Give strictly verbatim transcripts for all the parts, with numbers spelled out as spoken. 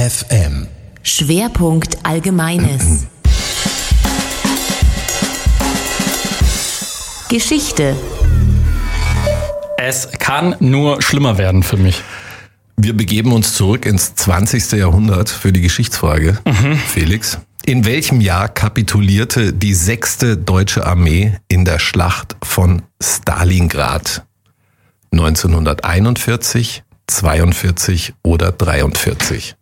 F M. Schwerpunkt Allgemeines. Geschichte. Es kann nur schlimmer werden für mich. Wir begeben uns zurück ins zwanzigste Jahrhundert für die Geschichtsfrage. Mhm. Felix, in welchem Jahr kapitulierte die sechste deutsche Armee in der Schlacht von Stalingrad? neunzehnhunderteinundvierzig, zweiundvierzig oder dreiundvierzig?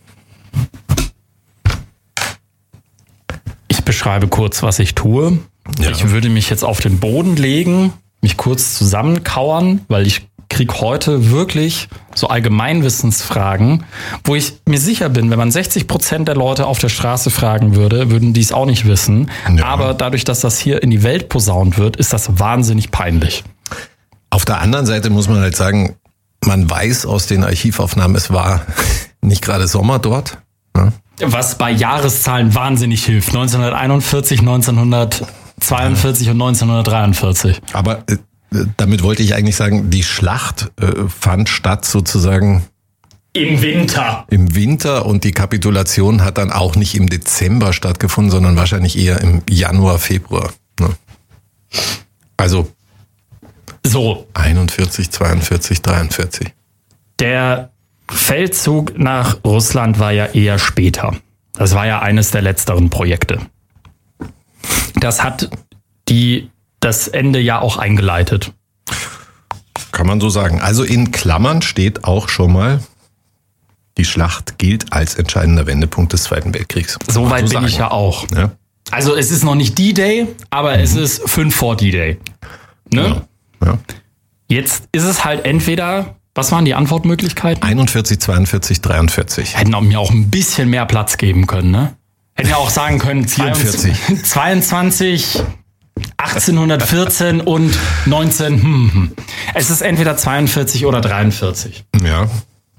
Ich beschreibe kurz, was ich tue. Ja. Ich würde mich jetzt auf den Boden legen, mich kurz zusammenkauern, weil ich krieg heute wirklich so Allgemeinwissensfragen, wo ich mir sicher bin, wenn man sechzig Prozent der Leute auf der Straße fragen würde, würden die es auch nicht wissen. Ja. Aber dadurch, dass das hier in die Welt posaunt wird, ist das wahnsinnig peinlich. Auf der anderen Seite muss man halt sagen, man weiß aus den Archivaufnahmen, es war nicht gerade Sommer dort. Ne? Was bei Jahreszahlen wahnsinnig hilft. neunzehnhunderteinundvierzig, neunzehnhundertzweiundvierzig und neunzehnhundertdreiundvierzig. Aber äh, damit wollte ich eigentlich sagen, die Schlacht äh, fand statt sozusagen im Winter. Im Winter und die Kapitulation hat dann auch nicht im Dezember stattgefunden, sondern wahrscheinlich eher im Januar, Februar. Ne? Also so einundvierzig, zweiundvierzig, dreiundvierzig. Der Feldzug nach Russland war ja eher später. Das war ja eines der letzteren Projekte. Das hat die das Ende ja auch eingeleitet. Kann man so sagen. Also in Klammern steht auch schon mal, die Schlacht gilt als entscheidender Wendepunkt des Zweiten Weltkriegs. So weit bin ich ja auch. Ja. Also es ist noch nicht D-Day, aber mhm. es ist fünf vor D-Day. Ne? Ja. Ja. Jetzt ist es halt entweder, was waren die Antwortmöglichkeiten? einundvierzig, zweiundvierzig, dreiundvierzig. Hätten auch mir auch ein bisschen mehr Platz geben können, ne? Hätten ja auch sagen können, vierundvierzig. zweiundzwanzig, achtzehnhundertvierzehn und neunzehn. Hm, hm. Es ist entweder zweiundvierzig oder dreiundvierzig. Ja.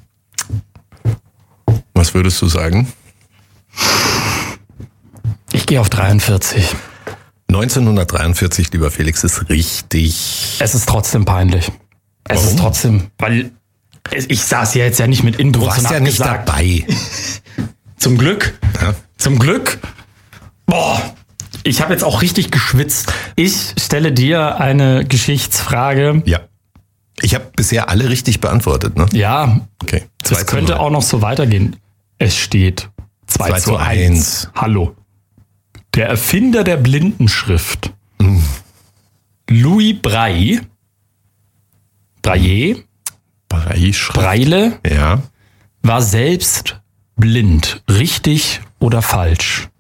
Was würdest du sagen? Ich gehe auf dreiundvierzig. neunzehnhundertdreiundvierzig, lieber Felix, ist richtig. Es ist trotzdem peinlich. Es Warum? ist trotzdem, weil ich saß ja jetzt ja nicht mit Intros. Du warst und ja nicht gesagt. dabei. Zum Glück. Ja. Zum Glück. Boah, ich habe jetzt auch richtig geschwitzt. Ich stelle dir eine Geschichtsfrage. Ja. Ich habe bisher alle richtig beantwortet, ne? Ja. Okay. Das könnte null. Auch noch so weitergehen. Es steht zwei zu eins. Hallo. Der Erfinder der Blindenschrift, mhm. Louis Braille, Braille, Braille, ja. war selbst blind. Richtig oder falsch?